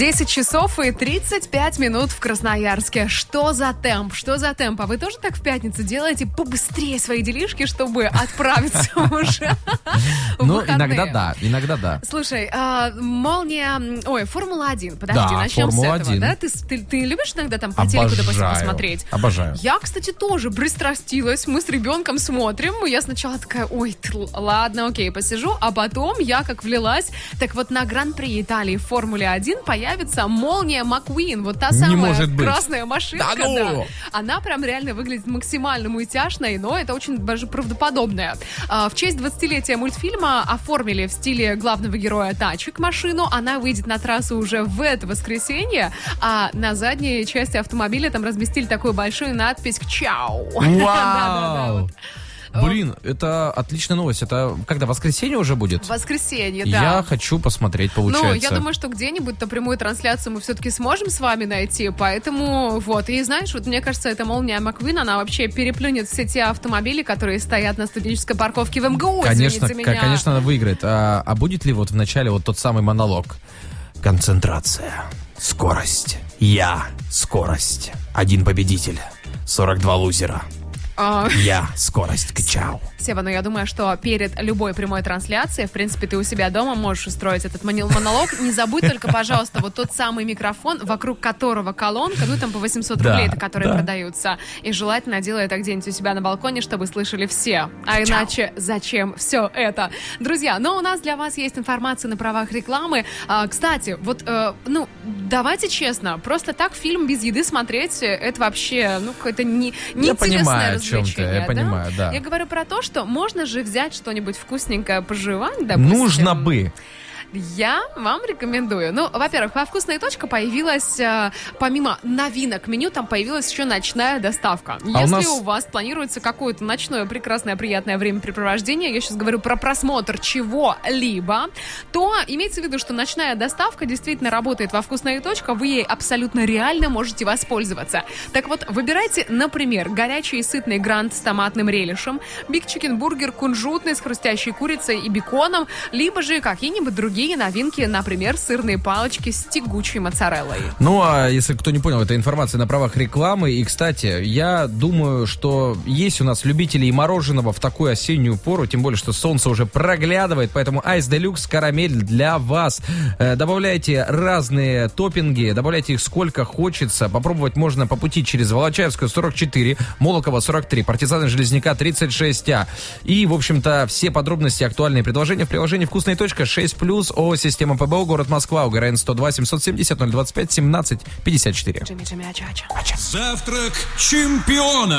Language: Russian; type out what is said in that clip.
10 часов и 35 минут в Красноярске. Что за темп? Что за темп? А вы тоже так в пятницу делаете побыстрее свои делишки, чтобы отправиться уже в выходные? Иногда да. Слушай, Формула-1. Подожди, Да, начнем с этого. Формула-1. Да? Ты любишь иногда там по телеку, допустим, посмотреть? Обожаю. Я, кстати, тоже пристрастилась. Мы с ребенком смотрим. Я сначала такая, ладно, окей, посижу. А потом я как влилась. Так вот, на Гран-при Италии в Формуле-1 появится молния Маккуин. Вот та самая красная машинка. Да ну! Она прям реально выглядит максимально мультяшной, но это очень даже правдоподобное. В честь 20-летия мультфильма оформили в стиле главного героя тачек машину. Она выйдет на трассу уже в это воскресенье, а на задней части автомобиля там разместили такую большую надпись «Чау». Вау! Блин, это отличная новость. Это когда, воскресенье уже будет? Воскресенье, да. Я хочу посмотреть, получается. Ну, я думаю, что где-нибудь-то прямую трансляцию мы все-таки сможем с вами найти, поэтому вот. И знаешь, вот мне кажется, эта молния Маккуин, она вообще переплюнет все те автомобили, которые стоят на студенческой парковке в МГУ, извините меня. Конечно, она выиграет. А будет ли вот в начале вот тот самый монолог? Концентрация, скорость, скорость, один победитель, 42 лузера. Я скорость качал. Сева, я думаю, что перед любой прямой трансляцией, в принципе, ты у себя дома можешь устроить этот монолог. Не забудь только, пожалуйста, вот тот самый микрофон, вокруг которого колонка, там по 800 рублей, которые продаются. И желательно делай это где-нибудь у себя на балконе, чтобы слышали все. А иначе зачем все это? Друзья, но у нас для вас есть информация на правах рекламы. Кстати, давайте честно, просто так фильм без еды смотреть, это вообще, какое-то неинтересное развлечение. Я понимаю, да. Я говорю про то, что можно же взять что-нибудь вкусненькое пожевать, допустим. Нужно бы. Я вам рекомендую. Во-первых, во «Вкусная точка» появилась, помимо новинок меню, там появилась еще ночная доставка. Если у вас планируется какое-то ночное прекрасное, приятное времяпрепровождение, я сейчас говорю про просмотр чего-либо, то имейте в виду, что ночная доставка действительно работает во «Вкусная точка», вы ей абсолютно реально можете воспользоваться. Так вот, выбирайте, например, горячий и сытный грант с томатным релишем, биг чикен бургер кунжутный с хрустящей курицей и беконом, либо же какие-нибудь другие новинки, например, сырные палочки с тягучей моцареллой. А если кто не понял, это информация на правах рекламы. И, кстати, я думаю, что есть у нас любители и мороженого в такую осеннюю пору, тем более, что солнце уже проглядывает, поэтому Ice Deluxe карамель для вас. Добавляйте разные топпинги, добавляйте их сколько хочется. Попробовать можно по пути через Волочаевскую 44, Молокова 43, Партизаны Железняка 36А. И, в общем-то, все подробности, актуальные предложения в приложении «Вкусная точка» 6+, ООО «Система ПБО», город Москва, УГРН 102 770 025 17 54. Завтрак чемпиона.